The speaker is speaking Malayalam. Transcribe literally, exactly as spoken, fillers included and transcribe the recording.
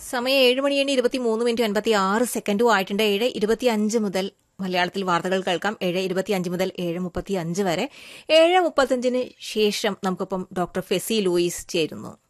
സമയം ഏഴ് മണി കഴിഞ്ഞ് ഇരുപത്തി മൂന്ന് മിനിറ്റ് അൻപത്തി ആറ് സെക്കൻഡും ആയിട്ടുണ്ട്. ഏഴ് ഇരുപത്തി അഞ്ച് മുതൽ മലയാളത്തിൽ വാർത്തകൾ കേൾക്കാം. ഏഴ് ഇരുപത്തി അഞ്ച് മുതൽ ഏഴ് മുപ്പത്തി അഞ്ച് വരെ. ഏഴ് മുപ്പത്തഞ്ചിന് ശേഷം നമുക്കിപ്പം ഡോക്ടർ ഫെസി ലൂയിസ് ചേരുന്നു.